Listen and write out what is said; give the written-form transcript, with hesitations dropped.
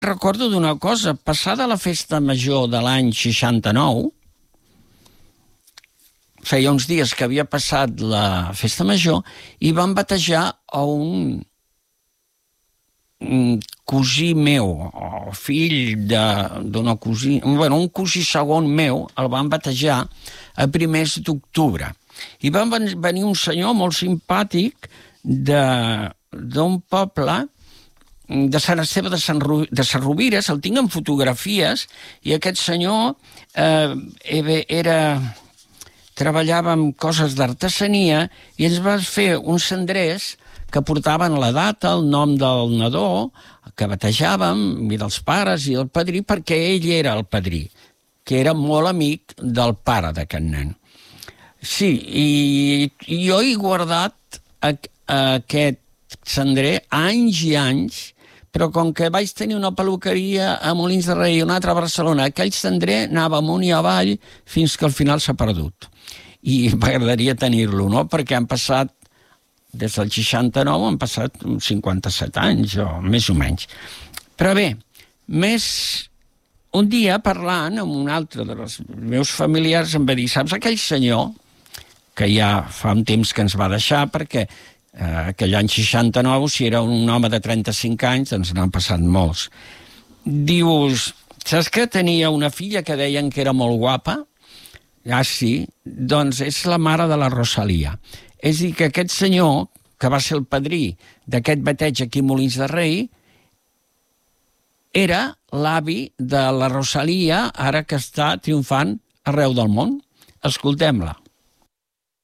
recordo d'una cosa, passada la festa major de l'any 69, feia uns dies que havia passat la festa major i van batejar a un cosí meu, o fill d'una cosina, bueno, un cosí segon meu, el van batejar a primers d'octubre. I van venir un senyor molt simpàtic d'un poble de Sant Esteve de Sesrovires, el tinc en fotografies, i aquest senyor treballava amb coses d'artesania i ens va fer uns cendrers que portaven la data, el nom del nadó, que batejàvem, i dels pares i el padrí, perquè ell era el padrí, que era molt amic del pare d'aquest nen. Sí, i jo he guardat aquest cendrer anys i anys, però com que vaig tenir una peluqueria a Molins de Rei i una altra a Barcelona, aquell cendrer anava amunt i avall fins que al final s'ha perdut. I m'agradaria tenir-lo, no? Perquè han passat, des del 69, han passat 57 anys, o més o menys. Però bé, un dia parlant amb un altre dels meus familiars em va dir, saps aquell senyor, que ja fa un temps que ens va deixar, perquè aquell any 69, si era un home de 35 anys, doncs n'han passat molts. Dius, saps que tenia una filla que deien que era molt guapa? Ah, sí? Doncs és la mare de la Rosalia. És a dir, que aquest senyor, que va ser el padrí d'aquest bateig aquí a Molins de Rei, era l'avi de la Rosalia, ara que està triomfant arreu del món. Escoltem-la.